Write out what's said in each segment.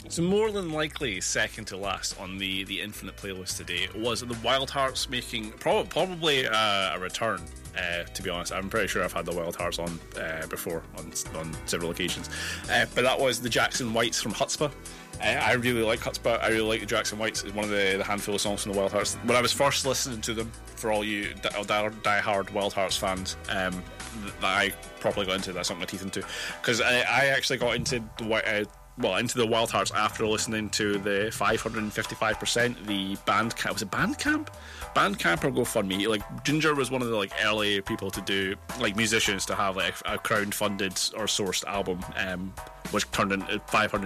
So more than likely, second to last on the Infinite playlist today was the Wild Hearts making probably a return. To be honest, I'm pretty sure I've had the Wild Hearts on before on several occasions. But that was the Jackson Whites from Chutzpah. I really like Chutzpah. I really like the Jackson Whites. It's one of the handful of songs from the Wild Hearts. When I was first listening to them, for all you die-hard Wild Hearts fans, that I properly got into, that sunk my teeth into, because I actually got into into the Wild Hearts after listening to the 555%, the Bandcamp. Was it Bandcamp? Bandcamp or GoFundMe. Like, Ginger was one of the early people to do, musicians to have a crowd-funded or sourced album, which turned into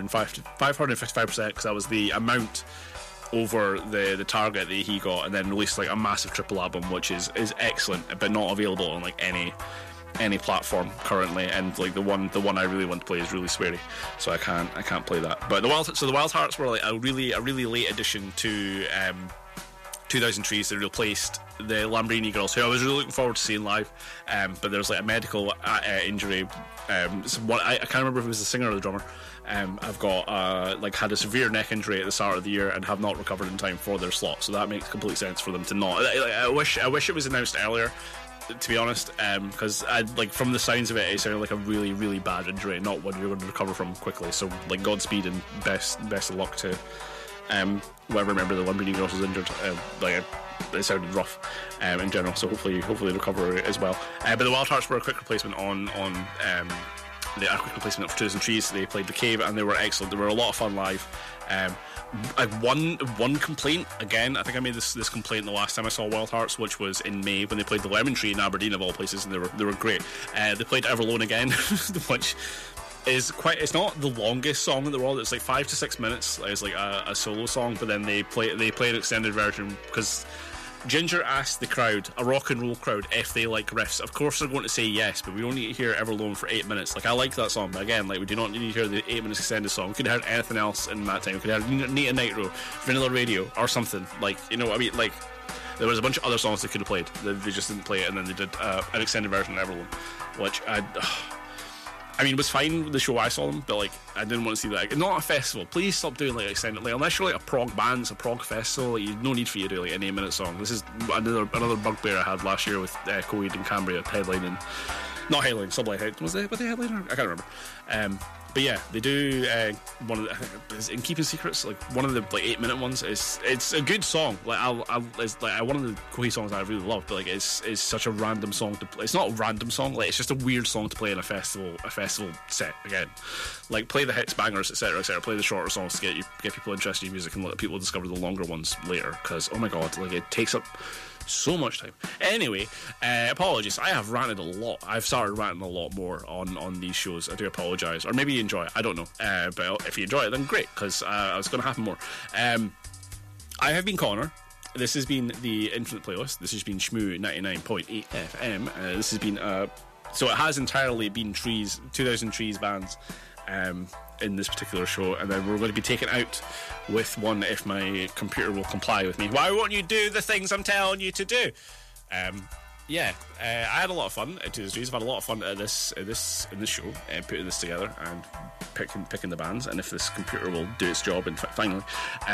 555%, because that was the amount over the target that he got, and then released a massive triple album, which is excellent, but not available on any platform currently, and the one I really want to play is really sweary, so I can't play that. But the Wild Hearts were a really late addition to 2000 Trees. They replaced the Lambrini Girls, who I was really looking forward to seeing live, but there was a medical injury. I can't remember if it was the singer or the drummer. I've got had a severe neck injury at the start of the year and have not recovered in time for their slot, so that makes complete sense for them to not. I wish it was announced earlier, to be honest, because from the sounds of it sounded like a really bad injury, not one you're going to recover from quickly. So Godspeed and best of luck to whoever member of the Lambrini Girls was injured. It sounded rough in general, so hopefully recover as well. But the Wild Hearts were a quick replacement on the quick replacement of 2000 Trees. They played The Cave and they were excellent. They were a lot of fun live. I one complaint again. I think I made this complaint the last time I saw Wild Hearts, which was in May when they played the Lemon Tree in Aberdeen of all places, and they were great. They played Everlone again, which is it's not the longest song in the world. It's 5 to 6 minutes. It's a solo song, but then they play an extended version because Ginger asked the crowd, a rock and roll crowd, if they like riffs. Of course they're going to say yes, but we only need to hear Everlone for 8 minutes. I like that song, but again, we do not need to hear the 8 minutes extended song. We could have heard anything else in that time. We could have heard Nita Nitro, Vanilla Radio, or something. You know what I mean? There was a bunch of other songs they could have played. They just didn't play it, and then they did an extended version of Everlone, which it was fine with the show I saw them, but I didn't want to see that. Not a festival. Please stop doing extended. Unless you're a prog band, it's a prog festival. No need for you to do an 8 minute song. This is another bugbear I had last year with Coheed and Cambria headlining. Not headlining, Sublight. Was they headliner? I can't remember. But yeah, they do one of the In Keeping Secrets, one of the 8 minute ones. It's a good song. One of the Coheed songs I really love, but it's such a random song to play. It's not a random song. It's just a weird song to play in a festival set. Again, play the hits, bangers, etc. Play the shorter songs to get people interested in music and let people discover the longer ones later. Because oh my god, it takes up so much time. Anyway, apologies. I have ranted a lot. I've started ranting a lot more on these shows. I do apologise. Or maybe you enjoy it. I don't know. But if you enjoy it, then great, because it's going to happen more. I have been Connor. This has been the Infinite Playlist. This has been Shmoo 99.8 FM. This has been so it has entirely been 2000 Trees bands in this particular show, and then we're going to be taken out with one if my computer will comply with me. Why won't you do the things I'm telling you to do? I had a lot of fun at 2000 Trees. I've had a lot of fun at this show, putting this together and picking the bands, and if this computer will do its job and finally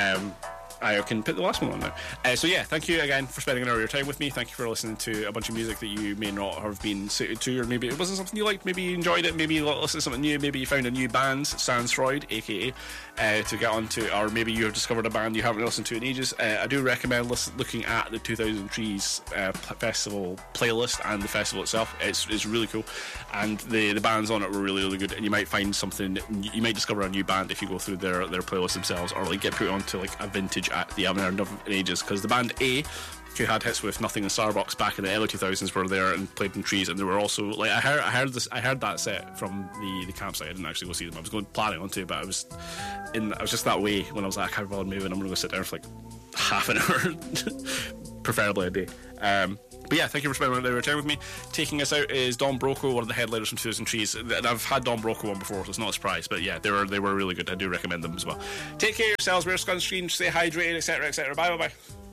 I can put the last one on now. So yeah, thank you again for spending an hour of your time with me. Thank you for listening to a bunch of music that you may not have been suited to, or maybe it wasn't something you liked, maybe you enjoyed it, maybe you listened to something new, maybe you found a new band, Sans Freud, aka, to get onto, or maybe you have discovered a band you haven't listened to in ages. I do recommend looking at the 2000 Trees festival playlist and the festival itself. It's really cool, and the bands on it were really good, and you might find something, you might discover a new band if you go through their playlist themselves, or get put onto a vintage act that you haven't heard of in ages, because the band A, who had hits with Nothing in Starbucks back in the early 2000s, were there and played in Trees, and they were also I heard that set from the campsite. I didn't actually go see them. I was planning on to, but I was just that way when I was I can't bother moving. I'm gonna go sit there for half an hour, preferably a day. But yeah, thank you for spending your time with me. Taking us out is Don Broco, one of the headliners from 2000 Trees. And I've had Don Broco on before, so it's not a surprise. But yeah, they were really good. I do recommend them as well. Take care of yourselves, wear sunscreen, stay hydrated, etc. Bye.